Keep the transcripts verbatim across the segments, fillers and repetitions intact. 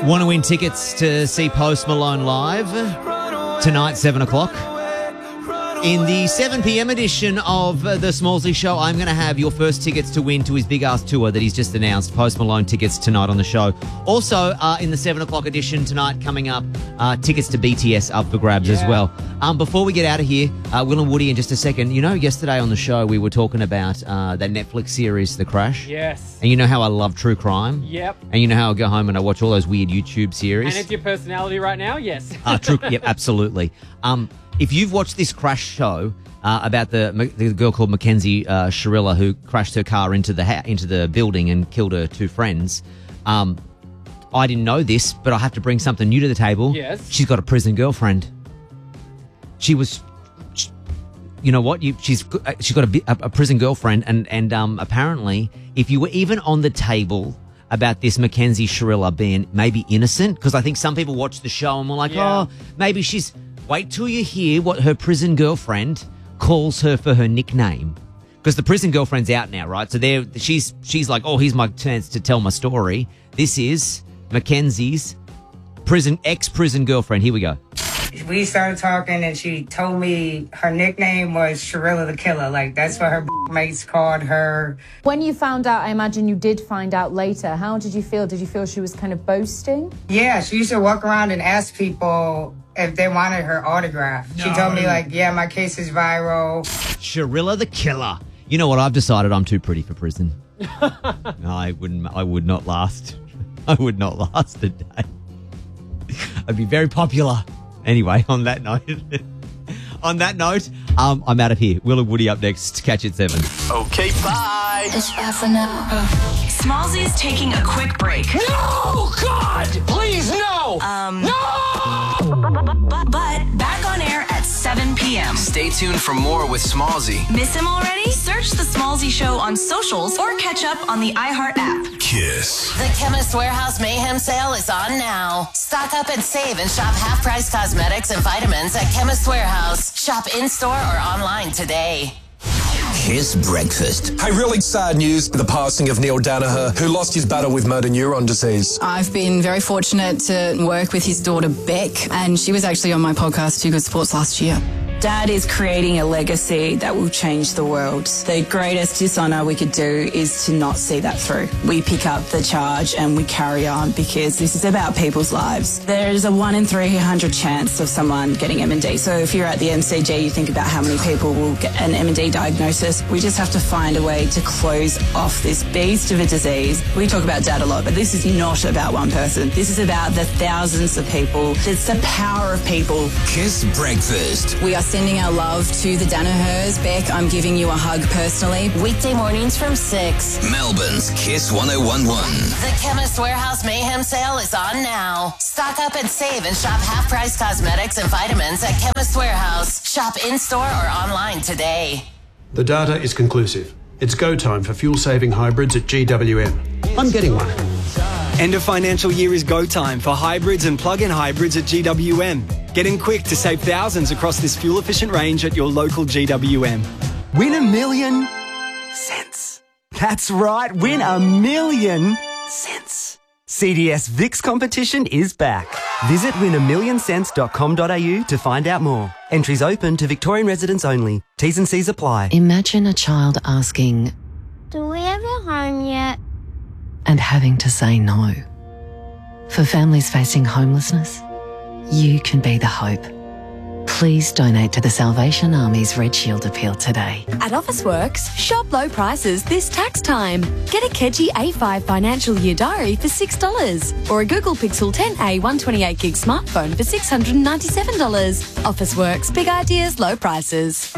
Want to win tickets to see Post Malone live tonight, seven o'clock? In the seven p.m. edition of uh, The Smallsy Show, I'm going to have your first tickets to win to his big-ass tour that he's just announced. Post Malone tickets tonight on the show. Also, uh, in the seven o'clock edition tonight, coming up, uh, tickets to B T S up for grabs yeah. as well. Um, before we get out of here, uh, Will and Woody, in just a second, you know, yesterday on the show, we were talking about uh, that Netflix series, The Crash. Yes. And you know how I love true crime? Yep. And you know how I go home and I watch all those weird YouTube series? And it's your personality right now? Yes. uh, true. Yep, absolutely. Um, If you've watched this Crash show uh, about the the girl called Mackenzie uh, Shirilla who crashed her car into the ha- into the building and killed her two friends, um, I didn't know this, but I have to bring something new to the table. Yes. She's got a prison girlfriend. She was, she, you know what? You, she's she's got a, a, a prison girlfriend, and and um, apparently, if you were even on the table about this Mackenzie Shirilla being maybe innocent, because I think some people watch the show and were like, yeah. oh, maybe she's. Wait till you hear what her prison girlfriend calls her for her nickname. Because the prison girlfriend's out now, right? So there, she's she's like, oh, here's my chance to tell my story. This is Mackenzie's prison ex-prison girlfriend. Here we go. We started talking and she told me her nickname was Shirilla the Killer. Like, that's what her mates called her. When you found out, I imagine you did find out later. How did you feel? Did you feel she was kind of boasting? Yeah, she used to walk around and ask people if they wanted her autograph. No. She told me, like, yeah, my case is viral. Shirilla the Killer. You know what? I've decided I'm too pretty for prison. no, I wouldn't. I would not last. I would not last a day. I'd be very popular. Anyway, on that note, on that note, um, I'm out of here. Will and Woody up next. Catch you at seven. Okay, bye. It's half an hour. Smallsy's taking a quick break. No, God, please, no. Um, no. But, but back on air at seven p.m. Stay tuned for more with Smallsy. Miss him already? Search The Smallsy Show on socials or catch up on the iHeart app. Kiss. The Chemist Warehouse Mayhem Sale is on now. Stock up and save and shop half-price cosmetics and vitamins at Chemist Warehouse. Shop in-store or online today. Kiss Breakfast. Hey, really sad news, the passing of Neil Danaher, who lost his battle with motor neuron disease. I've been very fortunate to work with his daughter, Beck, and she was actually on my podcast, Too Good Sports, last year. Dad is creating a legacy that will change the world. The greatest dishonour we could do is to not see that through. We pick up the charge and we carry on because this is about people's lives. There's a one in three hundred chance of someone getting M and D. So if you're at the M C G, you think about how many people will get an M and D diagnosis. We just have to find a way to close off this beast of a disease. We talk about Dad a lot, but this is not about one person. This is about the thousands of people. It's the power of people. Kiss Breakfast. We are sending our love to the Danahers. Beck, I'm giving you a hug personally. Weekday mornings from six. Melbourne's Kiss one oh one point one. The Chemist Warehouse Mayhem Sale is on now. Stock up and save and shop half-price cosmetics and vitamins at Chemist Warehouse. Shop in-store or online today. The data is conclusive. It's go time for fuel-saving hybrids at G W M. I'm getting one. End of financial year is go time for hybrids and plug-in hybrids at G W M. Get in quick to save thousands across this fuel-efficient range at your local G W M. Win a million cents. That's right, win a million cents. C D S V I X competition is back. Visit win a million cents dot com dot a u to find out more. Entries open to Victorian residents only. T's and C's apply. Imagine a child asking, "Do we have a home yet?" and having to say no. For families facing homelessness, you can be the hope. Please donate to the Salvation Army's Red Shield appeal today. At Officeworks, shop low prices this tax time. Get a Keji A five financial year diary for six dollars or a Google Pixel ten A one twenty-eight gig smartphone for six hundred ninety-seven dollars. Officeworks, big ideas, low prices.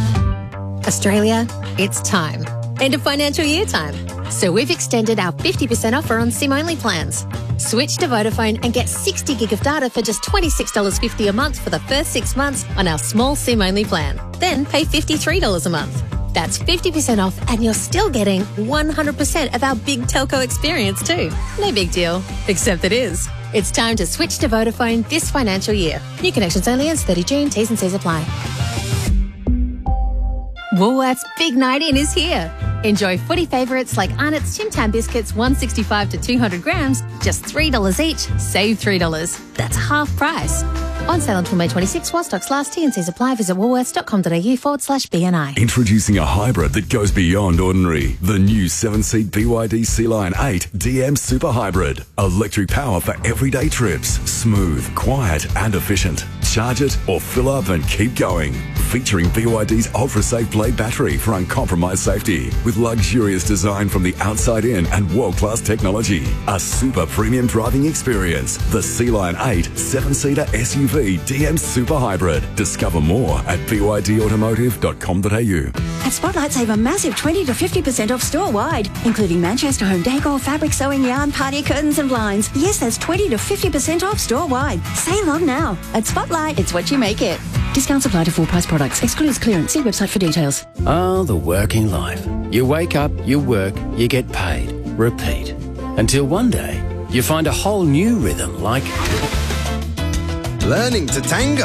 Australia, it's time. End of financial year time. So we've extended our fifty percent offer on SIM-only plans. Switch to Vodafone and get sixty gig of data for just twenty-six dollars fifty a month for the first six months on our small SIM-only plan. Then pay fifty-three dollars a month. That's fifty percent off and you're still getting one hundred percent of our big telco experience too. No big deal, except it is. It's time to switch to Vodafone this financial year. New connections only ends thirty June. T's and C's apply. Woolworths Big Night In is here. Enjoy footy favourites like Arnott's Tim Tam biscuits, one sixty-five to two hundred grams, just three dollars each. Save three dollars. That's half price. On sale until May twenty-sixth while stocks last. T and C's apply. Visit woolworths.com.au forward slash BNI. Introducing a hybrid that goes beyond ordinary. The new seven-seat B Y D Sea Line eight D M Super Hybrid. Electric power for everyday trips. Smooth, quiet and efficient. Charge it or fill up and keep going. Featuring B Y D's ultra-safe blade battery for uncompromised safety. With luxurious design from the outside in and world-class technology. A super premium driving experience. The Sea Line eight seven-seater S U V D M Super Hybrid. Discover more at b y d automotive dot com dot a u. At Spotlight, save a massive twenty to fifty percent off store-wide, including Manchester home decor, fabric sewing yarn, party curtains and blinds. Yes, that's twenty to fifty percent off store-wide. Save on now. At Spotlight, it's what you make it. Discounts apply to full price products. Excludes clearance. See website for details. Oh, the working life. You wake up, you work, you get paid. Repeat. Until one day, you find a whole new rhythm like... learning to tango.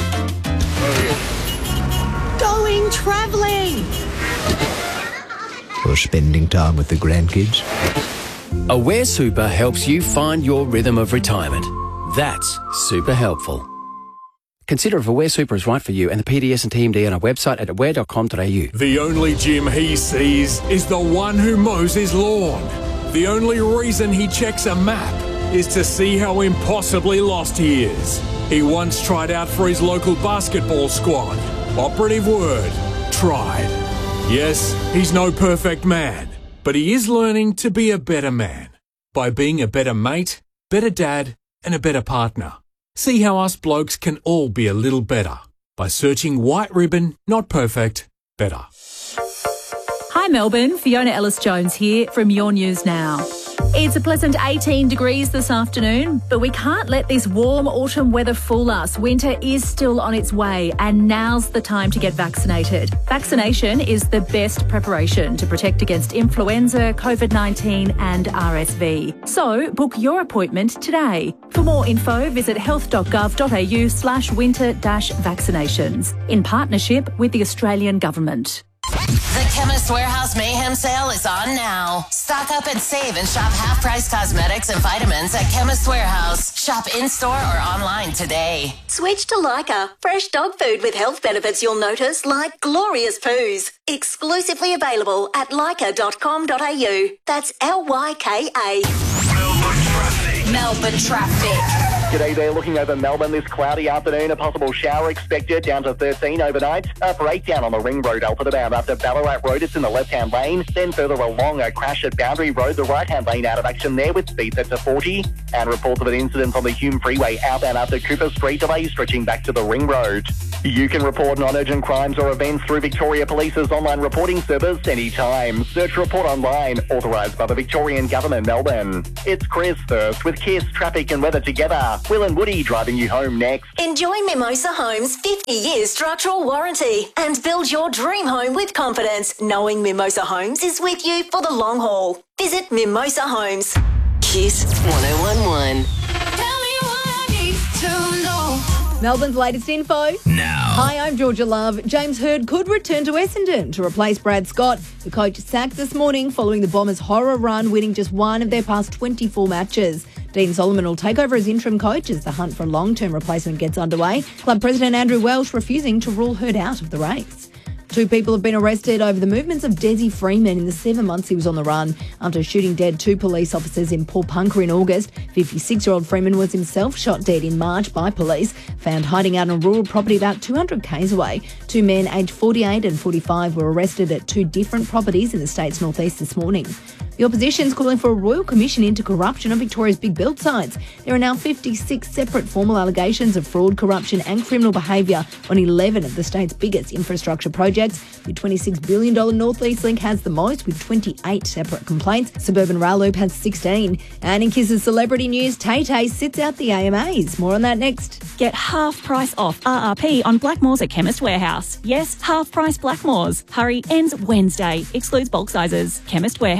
Going travelling. Or spending time with the grandkids. Aware Super helps you find your rhythm of retirement. That's super helpful. Consider if Aware Super is right for you and the P D S and T M D on our website at aware dot com dot a u. The only Jim he sees is the one who mows his lawn. The only reason he checks a map is to see how impossibly lost he is. He once tried out for his local basketball squad. Operative word, tried. Yes, he's no perfect man, but he is learning to be a better man by being a better mate, better dad, and a better partner. See how us blokes can all be a little better by searching White Ribbon, Not Perfect, Better. Hi Melbourne, Fiona Ellis-Jones here from Your News Now. It's a pleasant eighteen degrees this afternoon, but we can't let this warm autumn weather fool us. Winter is still on its way, and now's the time to get vaccinated. Vaccination is the best preparation to protect against influenza, COVID nineteen and R S V. So book your appointment today. For more info, visit health dot gov dot a u slash winter dash vaccinations in partnership with the Australian Government. The Chemist Warehouse Mayhem Sale is on now. Stock up and save and shop half-price cosmetics and vitamins at Chemist Warehouse. Shop in-store or online today. Switch to Lyca. Fresh dog food with health benefits you'll notice, like glorious poos. Exclusively available at lyca dot com dot a u. That's L Y K A. Melbourne traffic. Melbourne traffic. G'day there, looking over Melbourne this cloudy afternoon. A possible shower expected, down to thirteen overnight. A breakdown on the Ring Road, Alfred about after Ballarat Road. It's in the left-hand lane. Then further along, a crash at Boundary Road. The right-hand lane out of action there with speed set to forty. And reports of an incident on the Hume Freeway outbound after Cooper Street. Delays stretching back to the Ring Road. You can report non-urgent crimes or events through Victoria Police's online reporting service anytime. Search Report Online, authorised by the Victorian Government, Melbourne. It's Chris first with Kiss, traffic and weather together. Will and Woody driving you home next. Enjoy Mimosa Homes' fifty year structural warranty and build your dream home with confidence, knowing Mimosa Homes is with you for the long haul. Visit Mimosa Homes. Kiss one oh one one. Melbourne's latest info. Now. Hi, I'm Georgia Love. James Hird could return to Essendon to replace Brad Scott. The coach sacked this morning following the Bombers' horror run, winning just one of their past twenty-four matches. Dean Solomon will take over as interim coach as the hunt for a long-term replacement gets underway. Club president Andrew Welsh refusing to rule Hird out of the race. Two people have been arrested over the movements of Desi Freeman in the seven months he was on the run after shooting dead two police officers in Port Punker in August. fifty-six-year-old Freeman was himself shot dead in March by police, found hiding out on rural property about two hundred kays away. Two men aged forty-eight and forty-five were arrested at two different properties in the state's northeast this morning. The opposition's calling for a royal commission into corruption of Victoria's big build sites. There are now fifty-six separate formal allegations of fraud, corruption and criminal behaviour on eleven of the state's biggest infrastructure projects. The twenty-six billion dollars North East Link has the most, with twenty-eight separate complaints. Suburban Rail Loop has sixteen. And in Kiss's celebrity news, Tay-Tay sits out the A M As. More on that next. Get half price off R R P on Blackmores at Chemist Warehouse. Yes, half price Blackmores. Hurry, ends Wednesday. Excludes bulk sizes. Chemist Warehouse.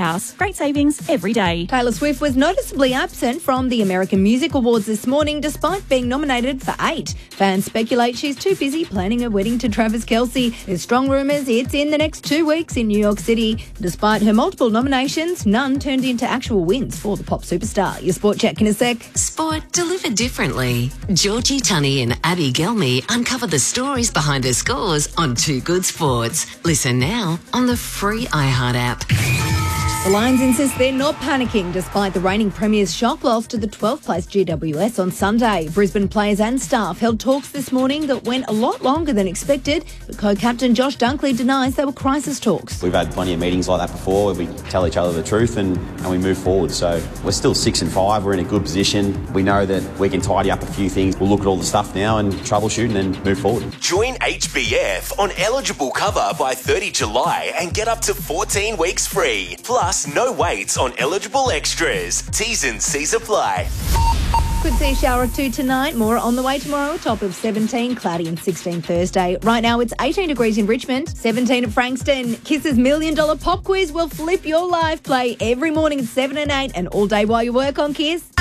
Great savings every day. Taylor Swift was noticeably absent from the American Music Awards this morning despite being nominated for eight. Fans speculate she's too busy planning a wedding to Travis Kelce. There's strong rumours it's in the next two weeks in New York City. Despite her multiple nominations, none turned into actual wins for the pop superstar. Your sport check in a sec. Sport delivered differently. Georgie Tunney and Abby Gelmy uncover the stories behind her scores on Two Good Sports. Listen now on the free iHeart app. The Lions insist they're not panicking despite the reigning Premier's shock loss to the twelfth place G W S on Sunday. Brisbane players and staff held talks this morning that went a lot longer than expected, but co-captain Josh Dunkley denies they were crisis talks. We've had plenty of meetings like that before where we tell each other the truth and, and we move forward. So we're still six and five. We're in a good position. We know that we can tidy up a few things. We'll look at all the stuff now and troubleshoot and then move forward. Join H B F on eligible cover by thirtieth July and get up to fourteen weeks free. Plus, no waits on eligible extras. T's and C's apply. Could see a shower or two tonight. More on the way tomorrow. Top of seventeen, cloudy and sixteen Thursday. Right now it's eighteen degrees in Richmond, seventeen at Frankston. Kiss's Million Dollar Pop Quiz will flip your life. Play every morning at seven and eight and all day while you work on Kiss.